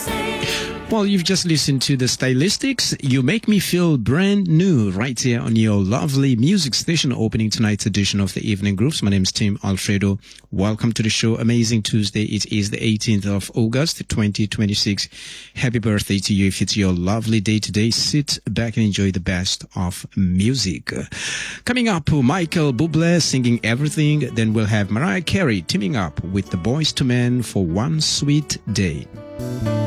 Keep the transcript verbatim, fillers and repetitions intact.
Well, you've just listened to the Stylistics. You make me feel brand new right here on your lovely music station, opening tonight's edition of the Evening Grooves. My name is Tim Alfredo. Welcome to the show. Amazing Tuesday. It is the eighteenth of August, twenty twenty-six. Happy birthday to you. If it's your lovely day today, sit back and enjoy the best of music. Coming up, Michael Bublé singing Everything. Then we'll have Mariah Carey teaming up with the Boyz two Men for One Sweet Day.